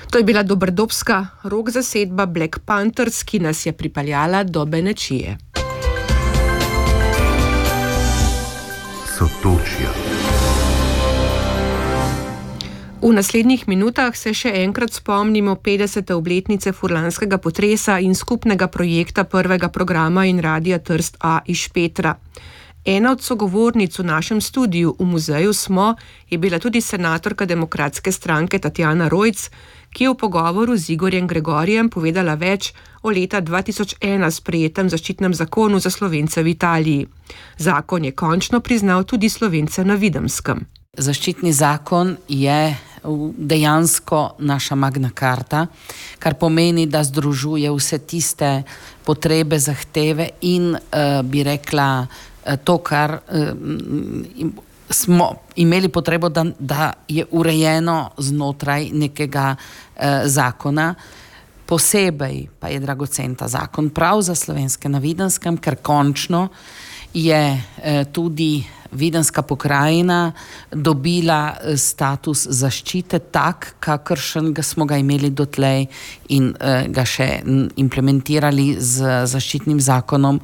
To je bila dobrodobska rock zasedba Black Panthers, ki nas je pripeljala do Benečije. Sotočja. V naslednjih minutah se še enkrat spomnimo 50. obletnice furlanskega potresa in skupnega projekta prvega programa in radia Trst A iz Petra. Ena od sogovornic v našem studiu v muzeju je bila tudi senatorka Demokratske stranke Tatjana Rojc, ki je v pogovoru z Igorjem Gregorjem povedala več o leta 2001 sprejetem zaščitnem zakonu za Slovence v Italiji. Zakon je končno priznal tudi Slovence na Videmskem. Zaščitni zakon je dejansko naša magna carta, kar pomeni, da združuje vse tiste potrebe, zahteve in bi rekla to, kar smo imeli potrebo, da je urejeno znotraj nekega zakona. Posebej pa je dragocen ta zakon prav za Slovenske na Videmskem, ker končno je tudi Videnska pokrajina dobila status zaščite tak, kakršen smo ga imeli dotlej in ga še implementirali z zaščitnim zakonom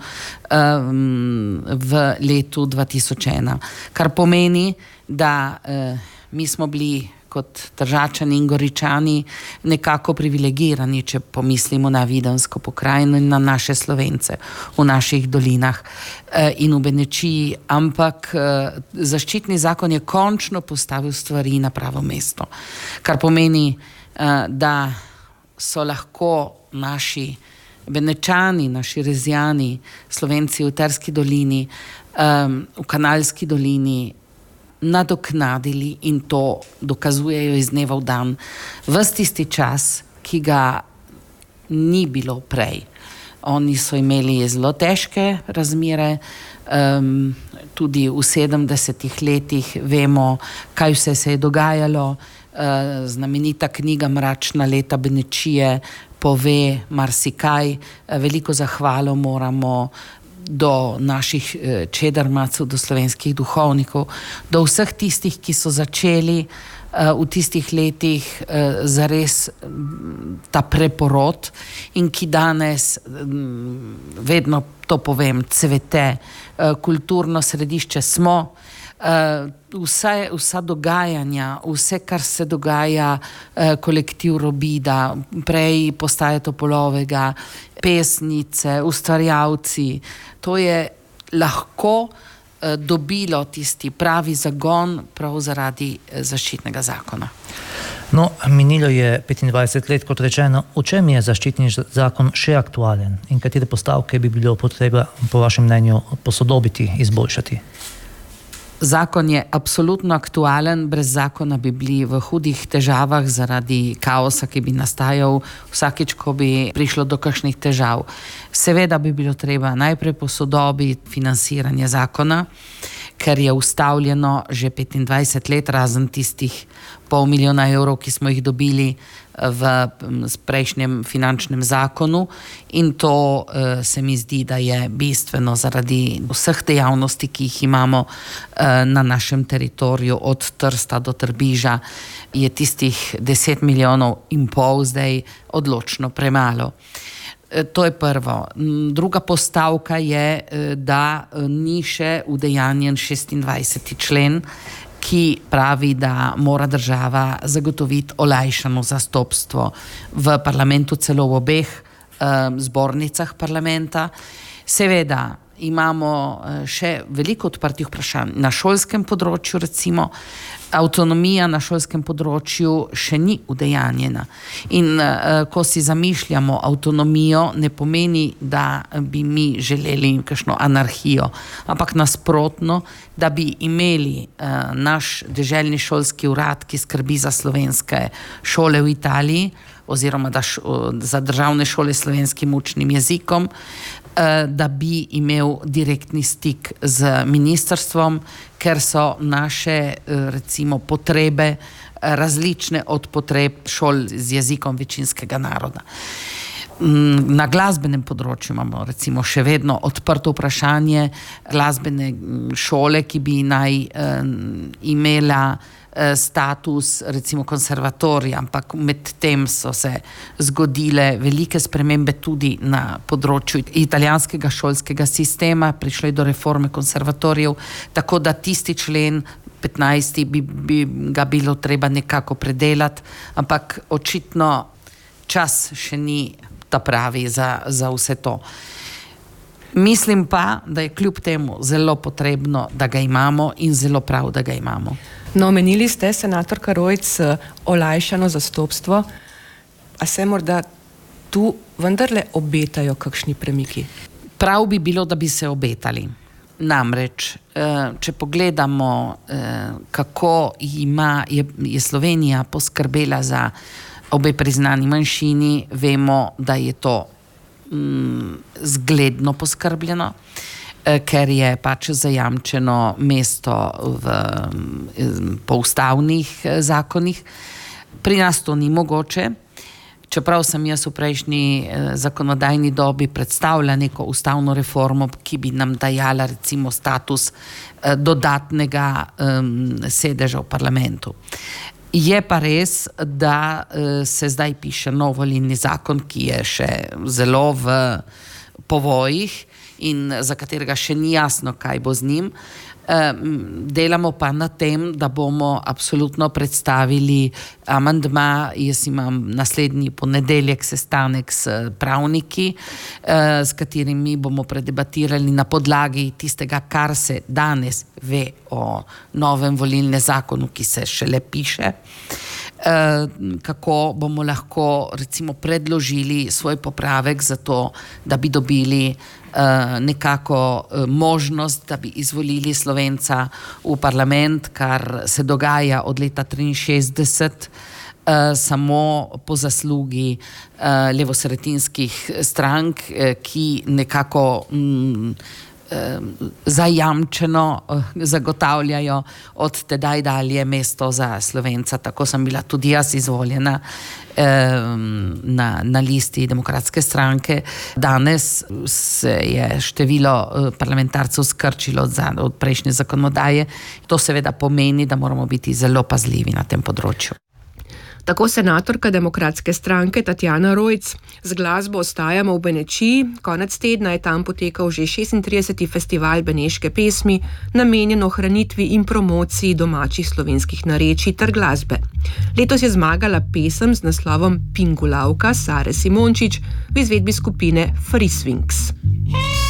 v letu 2001. Kar pomeni, da mi smo bili kot Tržačani in Goričani nekako privilegirani, če pomislimo na Videmsko pokrajino in na naše Slovence v naših dolinah in v Benečiji, ampak zaščitni zakon je končno postavil stvari na pravo mesto. Kar pomeni, da so lahko naši Benečani, naši Rezjani, Slovenci v Terski dolini, v Kanalski dolini nadoknadili in to dokazujejo iz dneva v dan ves tisti čas, ki ga ni bilo prej. Oni so imeli zelo težke razmere, tudi v 70. letih vemo, kaj vse se je dogajalo. Znamenita knjiga Mračna leta Benečije pove marsikaj. Veliko zahvalo moramo do naših čedarmacov, do slovenskih duhovnikov, do vseh tistih, ki so začeli v tistih letih zares ta preporod in ki danes, vedno to povem, cvete, kulturno središče smo. Vsa dogajanja, vse, kar se dogaja, kolektiv Robida, prej Postaje Topolovega, pesnice, ustvarjalci, to je lahko dobilo tisti pravi zagon prav zaradi zaščitnega zakona. No, minilo je 25 let, kot rečeno, v čem je zaščitni zakon še aktualen in katere postavke bi bilo potreba, po vašem mnenju, posodobiti, izboljšati? Zakon je absolutno aktualen, brez zakona bi bili v hudih težavah zaradi kaosa, ki bi nastajal vsakič, ko bi prišlo do kakšnih težav. Seveda bi bilo treba najprej posodobiti financiranje zakona, ker je ustavljeno že 25 let, razen tistih $500 000, ki smo jih dobili v prejšnjem finančnem zakonu, in to se mi zdi, da je bistveno zaradi vseh dejavnosti, ki jih imamo na našem teritoriju od Trsta do Trbiža, je tistih 10,5 milijona zdaj odločno premalo. To je prvo. Druga postavka je, da ni še udejanjen 26. člen, ki pravi, da mora država zagotoviti olajšano zastopstvo v parlamentu, celo v obeh zbornicah parlamenta. Seveda imamo še veliko odprtih vprašanj na šolskem področju, recimo avtonomija na šolskem področju še ni udejanjena. In ko si zamišljamo avtonomijo, ne pomeni, da bi mi želeli kakšno anarhijo, ampak nasprotno, da bi imeli naš deželni šolski urad, ki skrbi za slovenske šole v Italiji, oziroma za državne šole s slovenskim učnim jezikom, da bi imel direktni stik z ministrstvom, ker so naše, recimo, potrebe različne od potreb šol z jezikom večinskega naroda. Na glasbenem področju imamo recimo še vedno odprto vprašanje glasbene šole, ki bi naj imela status recimo konservatorija, ampak med tem so se zgodile velike spremembe tudi na področju italijanskega šolskega sistema, prišlo je do reforme konservatorijev, tako da tisti člen 15. bi ga bilo treba nekako predelati, ampak očitno čas še ni ta pravi za vse to. Mislim pa, da je kljub temu zelo potrebno, da ga imamo in zelo prav, da ga imamo. No, omenili ste, senatorka Rojc, olajšano zastopstvo. A se morda tu vendarle obetajo kakšni premiki? Prav bi bilo, da bi se obetali. Namreč, če pogledamo, kako je Slovenija poskrbela za obe priznani manjšini, vemo, da je to zgledno poskrbljeno, ker je pač zajamčeno mesto po ustavnih zakonih. Pri nas to ni mogoče, čeprav sem jaz v prejšnji zakonodajni dobi predstavila neko ustavno reformo, ki bi nam dajala recimo status dodatnega sedeža v parlamentu. Je pa res, da se zdaj piše nov volilni zakon, ki je še zelo v povojih in za katerega še ni jasno, kaj bo z njim. Delamo pa na tem, da bomo absolutno predstavili amandma. Jaz imam naslednji ponedeljek sestanek s pravniki, s katerimi bomo predebatirali na podlagi tistega, kar se danes ve o novem volilnem zakonu, ki se šele piše, kako bomo lahko recimo predložili svoj popravek za to, da bi dobili nekako možnost, da bi izvolili Slovenca v parlament, kar se dogaja od leta 1963, samo po zaslugi levosredinskih strank, ki nekako zajamčeno zagotavljajo od tedaj dalje mesto za Slovenca. Tako sem bila tudi jaz izvoljena na listi Demokratske stranke. Danes se je število parlamentarcev skrčilo od prejšnje zakonodaje. To seveda pomeni, da moramo biti zelo pazljivi na tem področju. Tako senatorka Demokratske stranke Tatjana Rojc. Z glasbo ostajamo v Benečiji. Konec tedna je tam potekal že 36. festival beneške pesmi, namenjen ohranitvi in promociji domačih slovenskih narečij ter glasbe. Letos je zmagala pesem z naslovom Pingulavka Sare Simončič v izvedbi skupine Friswings.